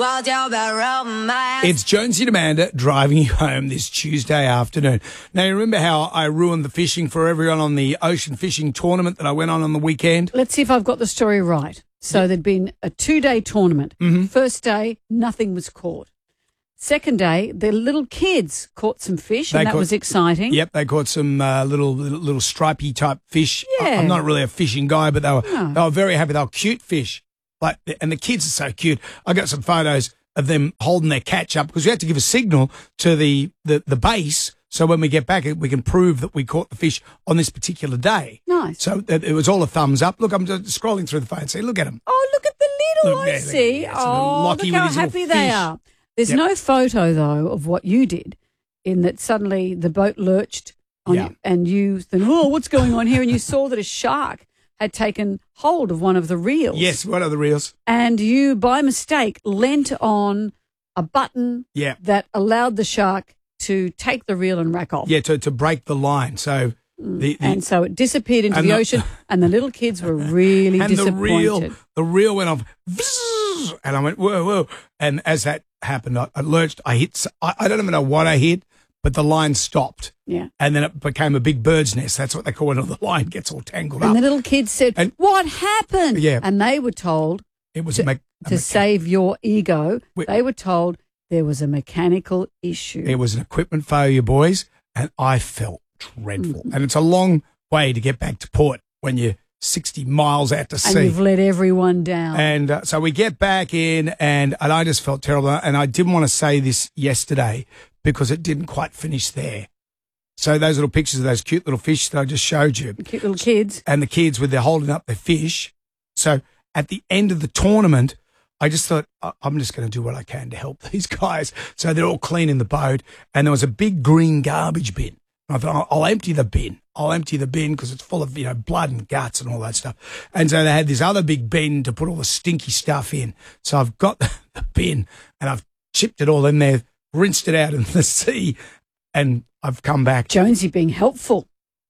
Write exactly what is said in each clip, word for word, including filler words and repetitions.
It's Jonesy and Amanda driving you home this Tuesday afternoon. Now, you remember how I ruined the fishing for everyone on the ocean fishing tournament that I went on on the weekend? Let's see if I've got the story right. So there'd been a two-day tournament. Mm-hmm. First day, nothing was caught. Second day, the little kids caught some fish, They and that caught- was exciting. Yep, they caught some uh, little, little little stripy type fish. I- Yeah. I'm not really a fishing guy, but they were No. they were very happy. They were cute fish, like, and the kids are so cute. I got some photos of them holding their catch up because we had to give a signal to the, the, the base, so when we get back, we can prove that we caught the fish on this particular day. Nice. So it it was all a thumbs up. Look, I'm just scrolling through the phone. See, look at them. Oh, look at the little, Look, I yeah, look, see. yeah, it's a little Oh, Lockie look with how his little happy they fish. are. There's Yep. no photo, though, of what you did, in that suddenly the boat lurched on Yeah. you, and you think, oh, what's going on here? And you saw that a shark had taken hold of one of the reels. Yes, what are the reels? And you, by mistake, leant on a button Yeah. that allowed the shark to take the reel and rack off. Yeah, to, to break the line. So the, the And so it disappeared into And the, the- ocean, and the little kids were really and the disappointed. reel, the reel went off, vzz, and I went whoa, whoa. And as that happened, I, I lurched. I hit. s- I, I don't even know what I hit, but the line stopped, Yeah. and then it became a big bird's nest. That's what they call it. When the line gets all tangled And up. the little kids said, And- what happened? Yeah. And they were told, It was to, a me- a to mecha- save your ego, We- they were told there was a mechanical issue. It was an equipment failure, boys, and I felt dreadful. And it's a long way to get back to port when you're sixty miles out to and sea. you've let everyone down. And uh, so we get back in, and, and I just felt terrible. And I didn't want to say this yesterday because it didn't quite finish there. So those little pictures of those cute little fish that I just showed you, Cute little kids. and the kids with their holding up their fish. So at the end of the tournament, I just thought, I- I'm just going to do what I can to help these guys. So they're all cleaning the boat, and there was a big green garbage bin. And I thought, I'll, I'll empty the bin. I'll empty the bin because it's full of, you know, blood and guts and all that stuff. And so they had this other big bin to put all the stinky stuff in. So I've got the, the bin, and I've chipped it all in there, rinsed it out in the sea, and I've come back. Jonesy being helpful.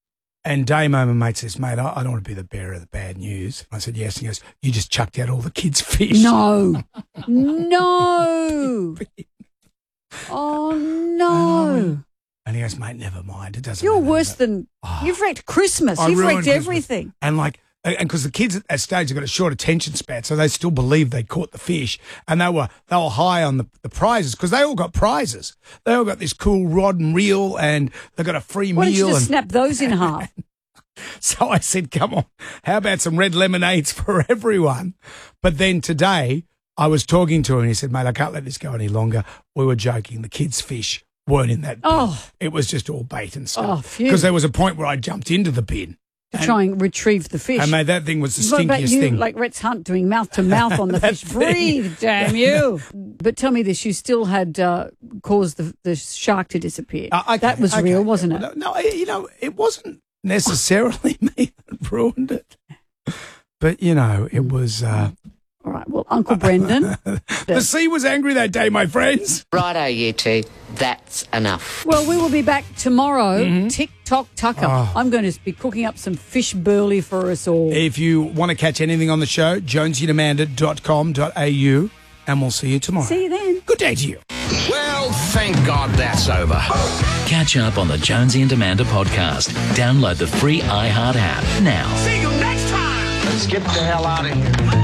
And Damo, my mate, says, mate, I, I don't want to be the bearer of the bad news. I said, yes. And he goes, you just chucked out all the kids' fish. No. no. Oh, no. And he goes, mate, never mind. It doesn't You're matter. worse than, Oh. you've wrecked Christmas. I You've ruined wrecked Christmas. everything. And like, and because the kids at that stage have got a short attention span, so they still believe they caught the fish, and they were they were high on the, the prizes because they all got prizes. They all got this cool rod and reel, and they got a free Why don't you meal. just And snap those in half? so I said, come on, how about some red lemonades for everyone? But then today I was talking to him, and he said, mate, I can't let this go any longer. We were joking. The kids' fish weren't in that bin. Oh. It was just all bait and Oh, stuff. phew. Because there was a point where I jumped into the bin. To And- try and retrieve the fish. And mate, that thing was the What about stinkiest you, thing. like Rex Hunt doing mouth to mouth on the That fish? thing. Breathe, damn you! But tell me this: you still had uh, caused the, the shark to disappear. Uh, okay, that was okay. real, wasn't it? No, no, you know, it wasn't necessarily me that ruined it. But, you know, it was... Uh, All right. Well, Uncle Brendan. the sea was angry that day, my friends. Righto, you two. That's enough. Well, we will be back tomorrow. Tick tock tucker. Oh. I'm going to be cooking up some fish burley for us all. If you want to catch anything on the show, jonesy and amanda dot com dot a u, and we'll see you tomorrow. See you then. Good day to you. Well, thank God that's over. Catch up on the Jonesy and Amanda podcast. Download the free iHeart app now. See you next time. Let's get the hell out of here.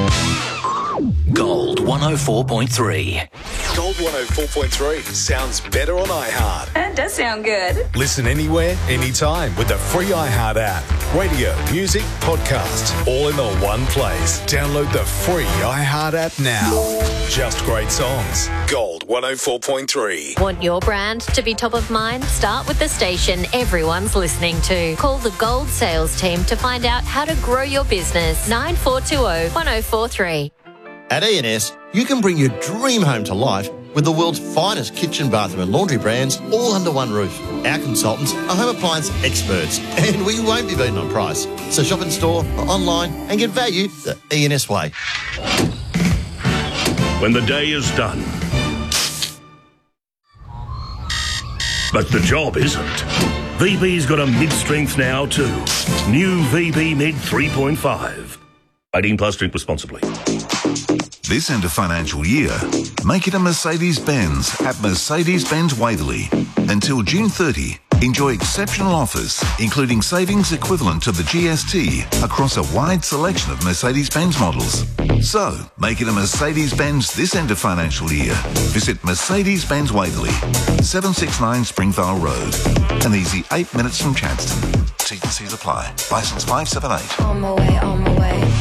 Gold one oh four point three. Gold one oh four point three sounds better on iHeart. That does sound good. Listen anywhere, anytime with the free iHeart app. Radio, music, podcasts, all in the one place. Download the free iHeart app now. Just great songs. Gold one oh four point three. Want your brand to be top of mind? Start with the station everyone's listening to. Call the Gold sales team to find out how to grow your business. nine four two oh, one oh four three. At E and S, you can bring your dream home to life with the world's finest kitchen, bathroom and laundry brands all under one roof. Our consultants are home appliance experts and we won't be beaten on price. So shop in store or online and get value the E and S way. When the day is done, but the job isn't. V B's got a mid-strength now too. New V B Mid three point five. eighteen plus, drink responsibly. This end of financial year, make it a Mercedes-Benz at Mercedes-Benz Waverley. Until June thirtieth, enjoy exceptional offers, including savings equivalent to the G S T across a wide selection of Mercedes-Benz models. So, make it a Mercedes-Benz this end of financial year. Visit Mercedes-Benz Waverley, seven sixty-nine Springvale Road. An easy eight minutes from Chadstone. T's and C's apply. Licence five seven eight. On my way, on my way.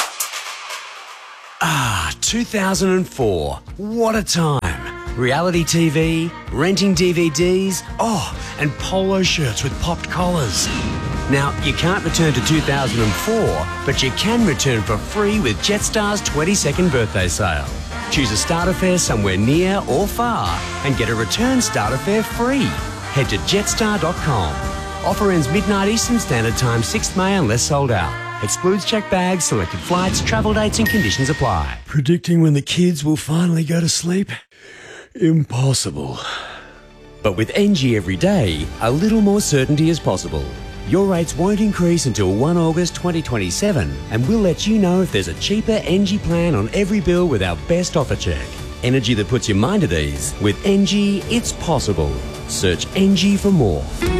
Ah, two thousand four. What a time. Reality T V, renting D V Ds, oh, and polo shirts with popped collars. Now, you can't return to two thousand four, but you can return for free with Jetstar's twenty-second birthday sale. Choose a starter fare somewhere near or far and get a return starter fare free. Head to jetstar dot com. Offer ends midnight Eastern Standard Time, sixth of May unless sold out. Excludes checked bags, selected flights, travel dates and conditions apply. Predicting when the kids will finally go to sleep? Impossible. But with N G every day, a little more certainty is possible. Your rates won't increase until the first of August twenty twenty-seven, and we'll let you know if there's a cheaper N G plan on every bill with our best offer check. Energy that puts your mind at ease. With N G, it's possible. Search N G for more.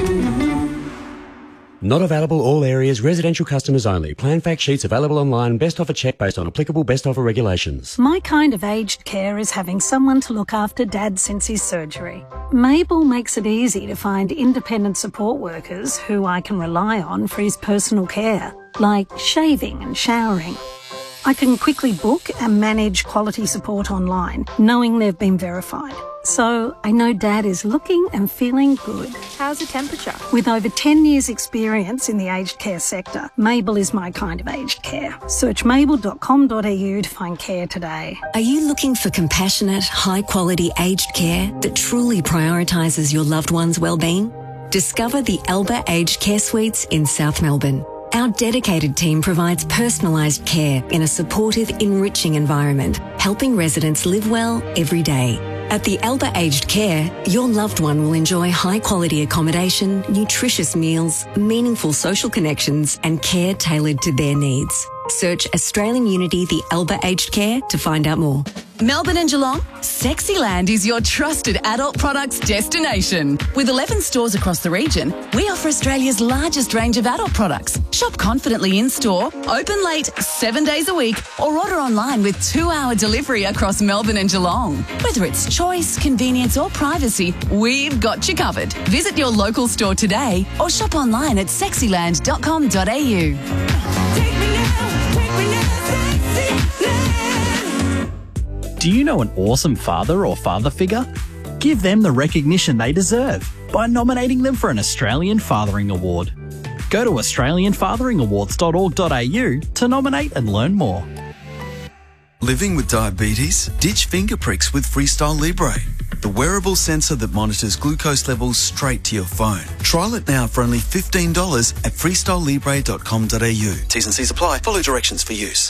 Not available all areas, residential customers only. Plan fact sheets available online. Best offer check based on applicable best offer regulations. My kind of aged care is having someone to look after Dad since his surgery. Mabel makes it easy to find independent support workers who I can rely on for his personal care, like shaving and showering. I can quickly book and manage quality support online, knowing they've been verified. So I know Dad is looking and feeling good. How's the temperature? With over ten years experience in the aged care sector, Mabel is my kind of aged care. Search mabel dot com dot a u to find care today. Are you looking for compassionate, high-quality aged care that truly prioritises your loved one's well-being? Discover the Alba Aged Care Suites in South Melbourne. Our dedicated team provides personalised care in a supportive, enriching environment, helping residents live well every day. At the Alba Aged Care, your loved one will enjoy high-quality accommodation, nutritious meals, meaningful social connections and care tailored to their needs. Search Australian Unity The Alba Aged Care to find out more. Melbourne and Geelong, Sexyland is your trusted adult products destination. With eleven stores across the region, we offer Australia's largest range of adult products. Shop confidently in-store, open late seven days a week, or order online with two-hour delivery across Melbourne and Geelong. Whether it's choice, convenience or privacy, we've got you covered. Visit your local store today or shop online at sexyland dot com dot a u. Do you know an awesome father or father figure? Give them the recognition they deserve by nominating them for an Australian Fathering Award. Go to australian fathering awards dot org dot a u to nominate and learn more. Living with diabetes? Ditch finger pricks with Freestyle Libre, the wearable sensor that monitors glucose levels straight to your phone. Trial it now for only fifteen dollars at freestyle libre dot com dot a u. T's and C's apply. Follow directions for use.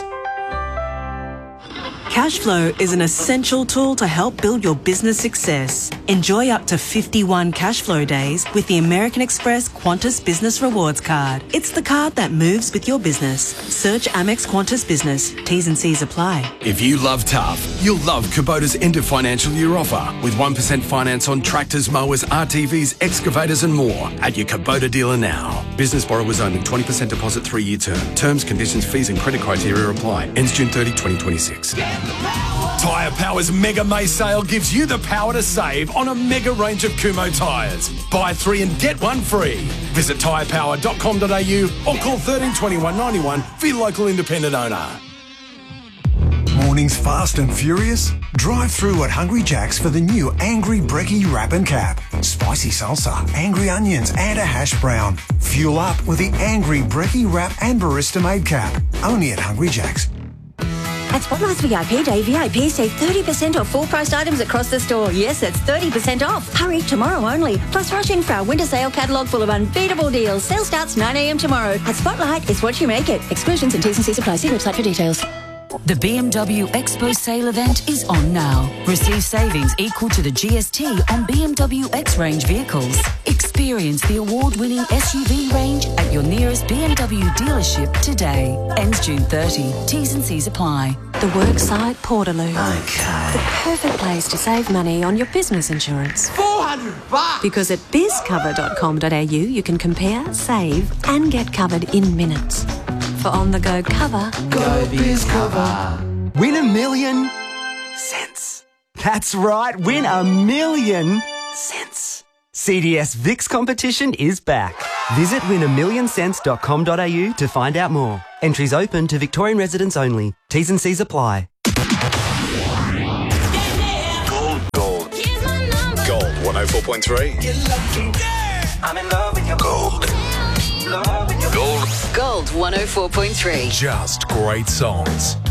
Cashflow is an essential tool to help build your business success. Enjoy up to fifty-one Cashflow days with the American Express Qantas Business Rewards Card. It's the card that moves with your business. Search Amex Qantas Business. T's and C's apply. If you love tough, you'll love Kubota's end of financial year offer with one percent finance on tractors, mowers, R T Vs, excavators and more at your Kubota dealer now. Business borrowers only. twenty percent deposit, three-year term. Terms, conditions, fees and credit criteria apply. Ends June thirtieth, twenty twenty-six. Tyre Power's Mega May sale gives you the power to save on a mega range of Kumho tyres. Buy three and get one free. Visit tyre power dot com dot a u or call thirteen twenty-one ninety-one for your local independent owner. Mornings fast and furious? Drive through at Hungry Jack's for the new Angry Brekkie Wrap and Cap. Spicy salsa, angry onions and a hash brown. Fuel up with the Angry Brekkie Wrap and Barista Made Cap. Only at Hungry Jack's. At Spotlight's V I P Day, V I Ps save thirty percent off full-priced items across the store. Yes, that's thirty percent off. Hurry, tomorrow only. Plus, rush in for our winter sale catalogue full of unbeatable deals. Sale starts nine a m tomorrow. At Spotlight, it's what you make it. Exclusions and T's and C's apply. See website for details. The B M W Expo sale event is on now. Receive savings equal to the G S T on B M W X-Range vehicles. Experience Experience the award-winning S U V range at your nearest B M W dealership today. Ends June thirtieth. T's and C's apply. The Worksite Portaloo. Okay. The perfect place to save money on your business insurance. four hundred bucks! Because at biz cover dot com dot a u you can compare, save and get covered in minutes. For on-the-go cover, Go BizCover. Win a million cents. That's right, win a million cents. C D S V I X competition is back. Visit win a million cents dot com dot a u to find out more. Entries open to Victorian residents only. T's and C's apply. Gold, gold. Gold one oh four point three. I'm in love with your gold. Gold. Gold one oh four point three. Just great songs.